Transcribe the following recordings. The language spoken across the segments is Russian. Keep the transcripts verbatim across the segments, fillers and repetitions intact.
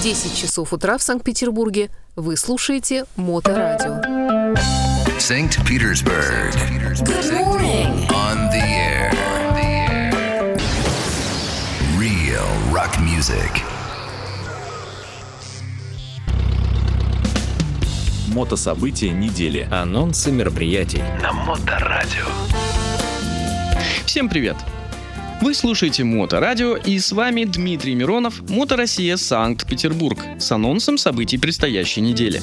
десять часов утра в Санкт-Петербурге. Вы слушаете Моторадио. Санкт-Петербург. Good morning. On the air. Real rock music. Мотособытия недели. Анонсы мероприятий. На Моторадио. Всем привет! Вы слушаете Моторадио, и с вами Дмитрий Миронов, Мотороссия, Санкт-Петербург, с анонсом событий предстоящей недели.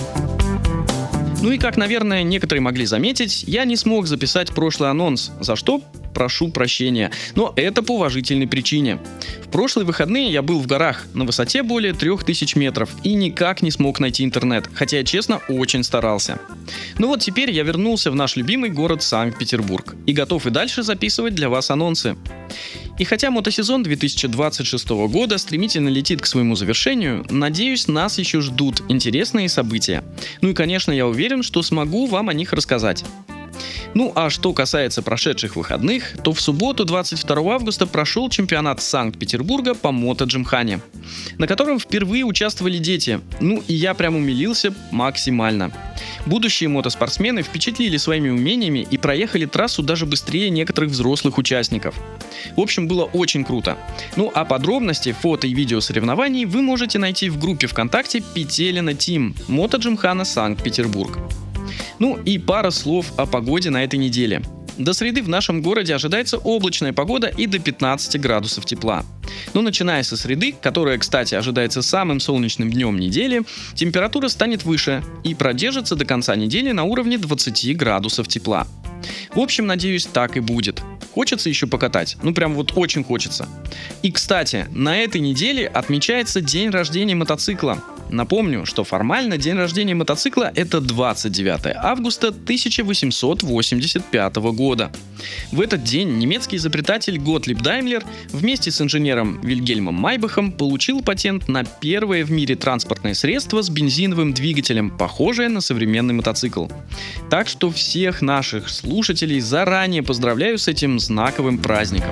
Ну и как, наверное, некоторые могли заметить, я не смог записать прошлый анонс, за что прошу прощения, но это по уважительной причине. В прошлые выходные я был в горах на высоте более трех тысяч метров и никак не смог найти интернет, хотя я, честно, очень старался. Ну вот теперь я вернулся в наш любимый город Санкт-Петербург и готов и дальше записывать для вас анонсы. И хотя мотосезон две тысячи двадцать шестого года стремительно летит к своему завершению, надеюсь, нас еще ждут интересные события. Ну и, конечно, я уверен, что смогу вам о них рассказать. Ну а что касается прошедших выходных, то в субботу, двадцать второго августа, прошел чемпионат Санкт-Петербурга по мотоджимхане, на котором впервые участвовали дети. Ну и я прям умилился максимально. Будущие мотоспортсмены впечатлили своими умениями и проехали трассу даже быстрее некоторых взрослых участников. В общем, было очень круто. Ну а подробности, фото и видео соревнований вы можете найти в группе ВКонтакте Петелина Тим Мотоджимхана Санкт-Петербург. Ну и пара слов о погоде на этой неделе. До среды в нашем городе ожидается облачная погода и до пятнадцати градусов тепла. Но начиная со среды, которая, кстати, ожидается самым солнечным днем недели, температура станет выше и продержится до конца недели на уровне двадцати градусов тепла. В общем, надеюсь, так и будет. Хочется еще покатать, ну прям вот очень хочется. И, кстати, на этой неделе отмечается день рождения мотоцикла. Напомню, что формально день рождения мотоцикла — это двадцать девятого августа тысяча восемьсот восемьдесят пятого года. В этот день немецкий изобретатель Готлиб Даймлер вместе с инженером Вильгельмом Майбахом получил патент на первое в мире транспортное средство с бензиновым двигателем, похожее на современный мотоцикл. Так что всех наших слушателей заранее поздравляю с этим знаковым праздником.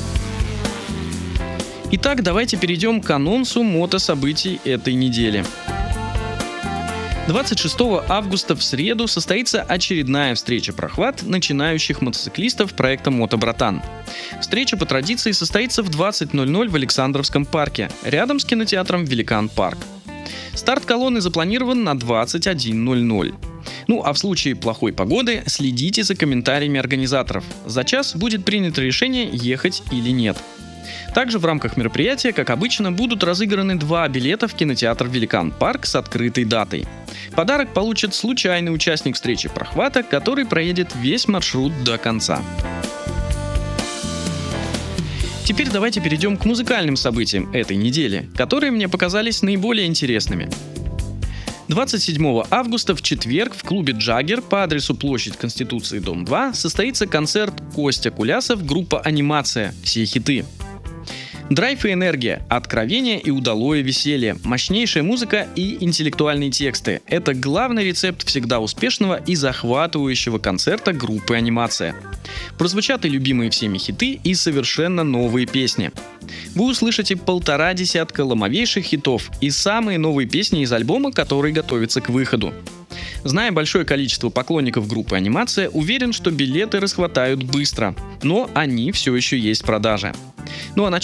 Итак, давайте перейдем к анонсу мотособытий этой недели. двадцать шестого августа в среду состоится очередная встреча «Прохват» начинающих мотоциклистов проекта «Мотобратан». Встреча по традиции состоится в двадцать ноль ноль в Александровском парке, рядом с кинотеатром «Великан Парк». Старт колонны запланирован на двадцать один ноль ноль. Ну а в случае плохой погоды следите за комментариями организаторов. За час будет принято решение, ехать или нет. Также в рамках мероприятия, как обычно, будут разыграны два билета в кинотеатр «Великан Парк» с открытой датой. Подарок получит случайный участник встречи «Прохвата», который проедет весь маршрут до конца. Теперь давайте перейдем к музыкальным событиям этой недели, которые мне показались наиболее интересными. двадцать седьмого августа в четверг в клубе «Джаггер» по адресу площадь Конституции, дом два состоится концерт Костя Кулясов, группа «Анимация. Все хиты». Драйв и энергия, откровение и удалое веселье, мощнейшая музыка и интеллектуальные тексты – это главный рецепт всегда успешного и захватывающего концерта группы «Анимация». Прозвучат и любимые всеми хиты, и совершенно новые песни. Вы услышите полтора десятка ломовейших хитов и самые новые песни из альбома, который готовится к выходу. Зная большое количество поклонников группы «Анимация», уверен, что билеты расхватают быстро, но они все еще есть в продаже. Ну а